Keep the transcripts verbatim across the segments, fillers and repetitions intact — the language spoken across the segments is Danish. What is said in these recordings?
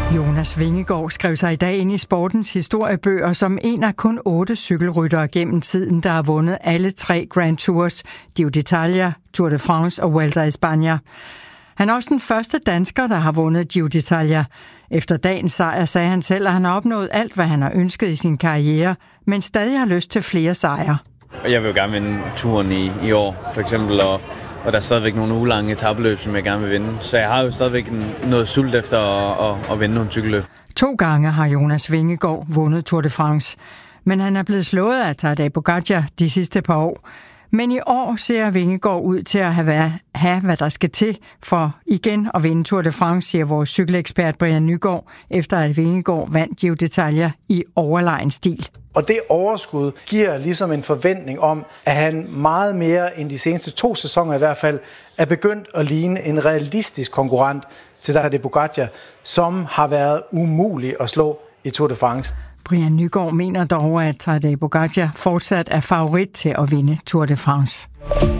Jonas Vingegaard skrev sig i dag ind i sportens historiebøger som en af kun otte cykelryttere gennem tiden, der har vundet alle tre Grand Tours, Giro d'Italia, Tour de France og Vuelta a España. Han er også den første dansker, der har vundet Giro d'Italia. Efter dagens sejr sagde han selv, at han har opnået alt, hvad han har ønsket i sin karriere, men stadig har lyst til flere sejre. Jeg vil jo gerne vinde turen i, i år, for eksempel, og, og der er stadigvæk nogle ugelange etapeløb, som jeg gerne vil vinde. Så jeg har jo stadigvæk noget sult efter at, at, at vinde nogle cykelløb. To gange har Jonas Vingegaard vundet Tour de France, men han er blevet slået af Tadej Pogačar de sidste par år. Men i år ser Vingegaard ud til at have, have, hvad der skal til for igen at vinde Tour de France, siger vores cykelekspert Brian Nygaard, efter at Vingegaard vandt Giro d'Italia i overlegen stil. Og det overskud giver ligesom en forventning om, at han meget mere end de seneste to sæsoner i hvert fald er begyndt at ligne en realistisk konkurrent til Tadej Pogačar, som har været umulig at slå i Tour de France. Brian Nygaard mener dog, at Tadej Pogačar fortsat er favorit til at vinde Tour de France.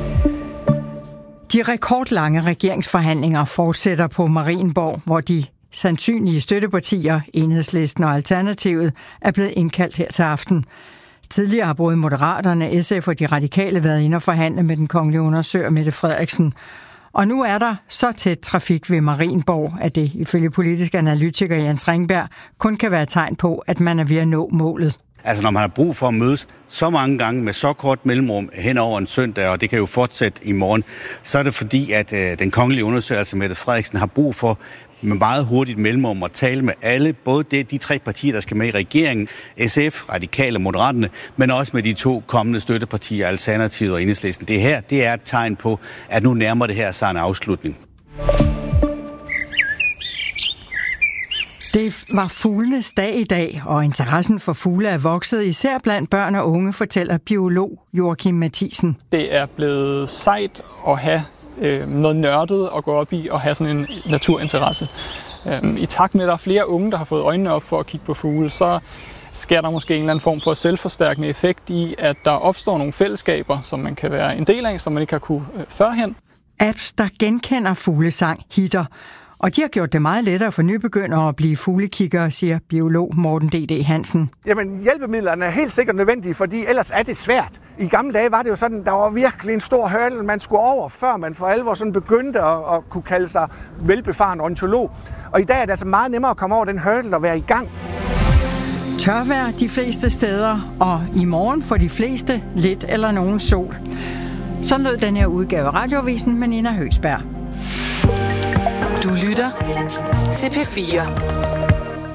De rekordlange regeringsforhandlinger fortsætter på Marienborg, hvor de sandsynlige støttepartier, Enhedslisten og Alternativet, er blevet indkaldt her til aften. Tidligere har både Moderaterne, S F og de radikale været inde og forhandle med den kongelige undersøger Mette Frederiksen. Og nu er der så tæt trafik ved Marienborg, at det ifølge politisk analytiker Jens Ringberg kun kan være tegn på, at man er ved at nå målet. Altså når man har brug for at mødes så mange gange med så kort mellemrum hen over en søndag, og det kan jo fortsætte i morgen, så er det fordi, at øh, den kongelige undersøger, altså Mette Frederiksen, har brug for med meget hurtigt mellemrum at tale med alle, både det, de tre partier, der skal med i regeringen, S F, Radikale og Moderaterne, men også med de to kommende støttepartier, Alternativet og Enhedslisten. Det her, det er et tegn på, at nu nærmer det her sig en afslutning. Det var fuglenes dag i dag, og interessen for fugle er vokset, især blandt børn og unge, fortæller biolog Joachim Mathisen. Det er blevet sejt at have øh, noget nørdet at gå op i og have sådan en naturinteresse. Øh, I takt med, at der er flere unge, der har fået øjnene op for at kigge på fugle, så sker der måske en eller anden form for selvforstærkende effekt i, at der opstår nogle fællesskaber, som man kan være en del af, som man ikke har kunne øh, førhen. Apps, der genkender fuglesang, hitter. Og de har gjort det meget lettere for nybegyndere at blive fuglekiggere, siger biolog Morten D D Hansen. Jamen, hjælpemidlerne er helt sikkert nødvendige, fordi ellers er det svært. I gamle dage var det jo sådan, der var virkelig en stor hurdle, man skulle over, før man for alvor sådan begyndte at, at kunne kalde sig velbefaren ornitolog. Og i dag er det altså meget nemmere at komme over den hurdle og være i gang. Tørvejr de fleste steder, og i morgen for de fleste lidt eller nogen sol. Så lød den her udgave af Radioavisen med Nina Høgsberg. Du lytter til P fire.